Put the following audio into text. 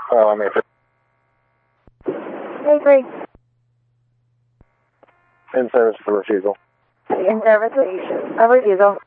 I'm here. Hey, Greg. In service for refusal. In service of refusal.